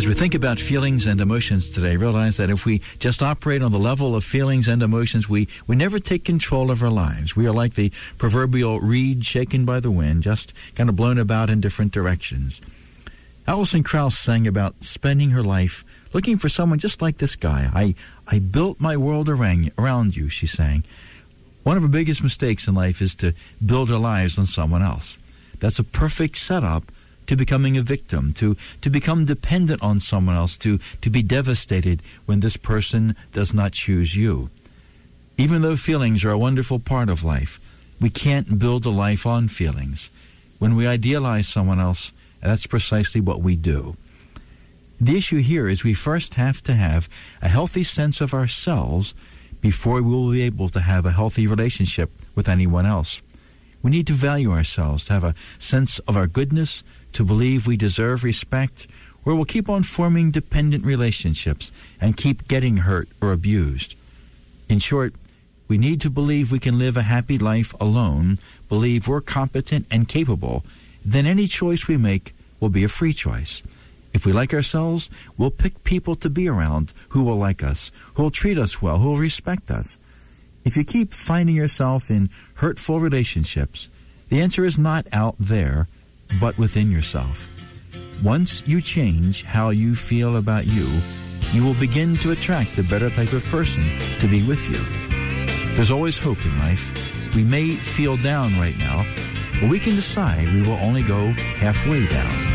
As we think about feelings and emotions today, realize that if we just operate on the level of feelings and emotions, we never take control of our lives. We are like the proverbial reed shaken by the wind, just kind of blown about in different directions. Alison Krauss sang about spending her life looking for someone just like this guy. I built my world around you, she sang. One of our biggest mistakes in life is to build our lives on someone else. That's a perfect setup to becoming a victim, to become dependent on someone else, to be devastated when this person does not choose you. Even though feelings are a wonderful part of life, we can't build a life on feelings. When we idealize someone else, that's precisely what we do. The issue here is we first have to have a healthy sense of ourselves before we will be able to have a healthy relationship with anyone else. We need to value ourselves, to have a sense of our goodness, to believe we deserve respect, or we'll keep on forming dependent relationships and keep getting hurt or abused. In short, we need to believe we can live a happy life alone, believe we're competent and capable. Then any choice we make will be a free choice. If we like ourselves, we'll pick people to be around who will like us, who will treat us well, who will respect us. If you keep finding yourself in hurtful relationships, the answer is not out there, but within yourself. Once you change how you feel about you, you will begin to attract the better type of person to be with you. There's always hope in life. We may feel down right now, but we can decide we will only go halfway down.